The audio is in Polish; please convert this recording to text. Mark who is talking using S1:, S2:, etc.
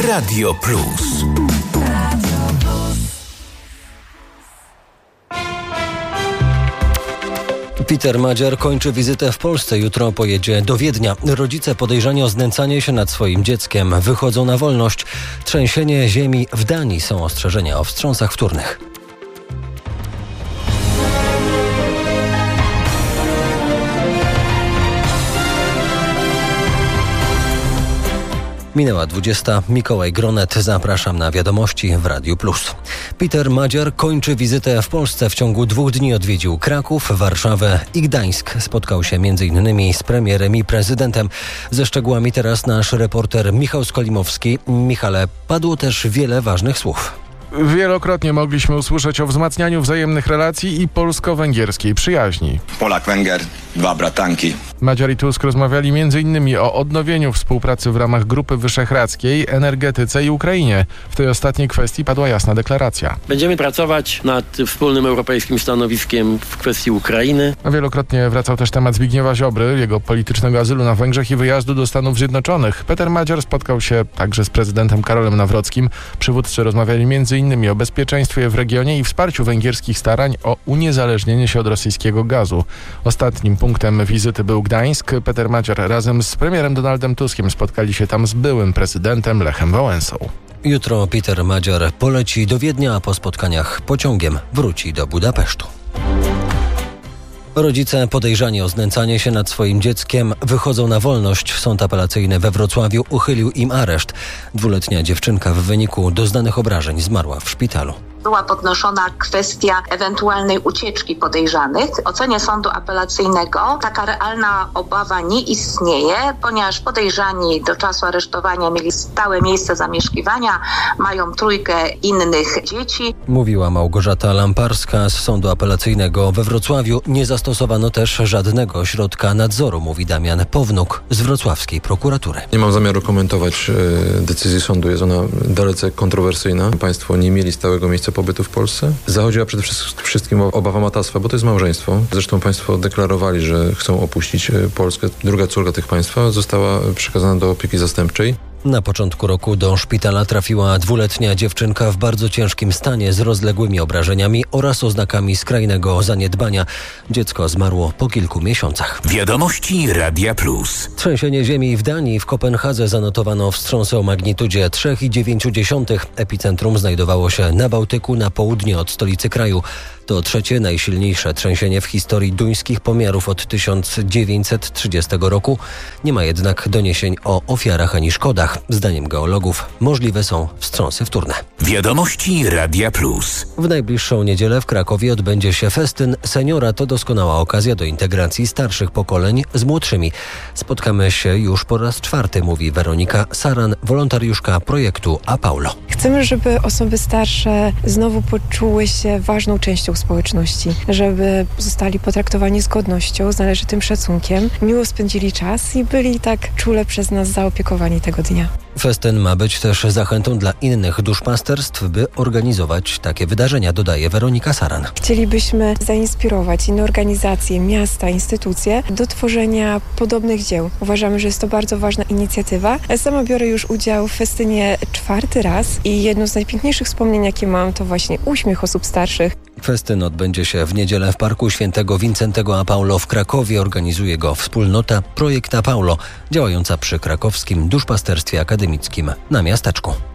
S1: Radio Plus.
S2: Peter Madziar kończy wizytę w Polsce. Jutro pojedzie do Wiednia. Rodzice podejrzani o znęcanie się nad swoim dzieckiem wychodzą na wolność. Trzęsienie ziemi w Danii. Są ostrzeżenia o wstrząsach wtórnych. Minęła 20. Mikołaj Gronet. Zapraszam na wiadomości w Radiu Plus. Peter Madziar kończy wizytę w Polsce. W ciągu 2 dni odwiedził Kraków, Warszawę i Gdańsk. Spotkał się m.in. z premierem i prezydentem. Ze szczegółami teraz nasz reporter Michał Skolimowski. Michale, padło też wiele ważnych słów.
S3: Wielokrotnie mogliśmy usłyszeć o wzmacnianiu wzajemnych relacji i polsko-węgierskiej przyjaźni.
S4: Polak-Węgier, 2 bratanki.
S3: Madziar i Tusk rozmawiali m.in. o odnowieniu współpracy w ramach Grupy Wyszehradzkiej, energetyce i Ukrainie. W tej ostatniej kwestii padła jasna deklaracja.
S5: Będziemy pracować nad wspólnym europejskim stanowiskiem w kwestii Ukrainy.
S3: Wielokrotnie wracał też temat Zbigniewa Ziobry, jego politycznego azylu na Węgrzech i wyjazdu do Stanów Zjednoczonych. Peter Madziar spotkał się także z prezydentem Karolem Nawrockim. Przywódcy rozmawiali m.in. o bezpieczeństwie w regionie i wsparciu węgierskich starań o uniezależnienie się od rosyjskiego gazu. Ostatnim punktem wizyty był Gdańsk. Peter Madziar razem z premierem Donaldem Tuskiem spotkali się tam z byłym prezydentem Lechem Wałęsą.
S2: Jutro Peter Madziar poleci do Wiednia, a po spotkaniach pociągiem wróci do Budapesztu. Rodzice podejrzani o znęcanie się nad swoim dzieckiem wychodzą na wolność. Sąd apelacyjny we Wrocławiu uchylił im areszt. 2-letnia dziewczynka w wyniku doznanych obrażeń zmarła w szpitalu.
S6: Była podnoszona kwestia ewentualnej ucieczki podejrzanych. W ocenie sądu apelacyjnego taka realna obawa nie istnieje, ponieważ podejrzani do czasu aresztowania mieli stałe miejsce zamieszkiwania, mają 3 innych dzieci.
S2: Mówiła Małgorzata Lamparska z sądu apelacyjnego we Wrocławiu. Nie zastosowano też żadnego środka nadzoru, mówi Damian Pownuk z wrocławskiej prokuratury.
S7: Nie mam zamiaru komentować decyzji sądu. Jest ona dalece kontrowersyjna. Państwo nie mieli stałego miejsca pobytu w Polsce. Zachodziła przede wszystkim obawa matactwa, bo to jest małżeństwo. Zresztą państwo deklarowali, że chcą opuścić Polskę. Druga córka tych państwa została przekazana do opieki zastępczej.
S2: Na początku roku do szpitala trafiła 2-letnia dziewczynka w bardzo ciężkim stanie z rozległymi obrażeniami oraz oznakami skrajnego zaniedbania. Dziecko zmarło po kilku miesiącach.
S1: Wiadomości Radia Plus.
S2: Trzęsienie ziemi w Danii. W Kopenhadze zanotowano wstrząsy o magnitudzie 3,9. Epicentrum znajdowało się na Bałtyku, na południe od stolicy kraju. To 3. najsilniejsze trzęsienie w historii duńskich pomiarów od 1930 roku. Nie ma jednak doniesień o ofiarach ani szkodach. Zdaniem geologów możliwe są wstrząsy wtórne.
S1: Wiadomości Radia Plus.
S2: W najbliższą niedzielę w Krakowie odbędzie się festyn Seniora. To doskonała okazja do integracji starszych pokoleń z młodszymi. Spotkamy się już po raz 4, mówi Weronika Saran, wolontariuszka projektu Apaulo.
S8: Chcemy, żeby osoby starsze znowu poczuły się ważną częścią społeczności, żeby zostali potraktowani z godnością, z należytym szacunkiem, miło spędzili czas i byli tak czule przez nas zaopiekowani tego dnia.
S2: Festyn ma być też zachętą dla innych duszpasterstw, by organizować takie wydarzenia, dodaje Weronika Saran.
S8: Chcielibyśmy zainspirować inne organizacje, miasta, instytucje do tworzenia podobnych dzieł. Uważamy, że jest to bardzo ważna inicjatywa. Sama biorę już udział w festynie 4. raz i jedno z najpiękniejszych wspomnień, jakie mam, to właśnie uśmiech osób starszych.
S2: Festyn odbędzie się w niedzielę w Parku Świętego Wincentego Apaulo w Krakowie. Organizuje go wspólnota Projekt Apaulo, działająca przy krakowskim duszpasterstwie akademickim na Miasteczku.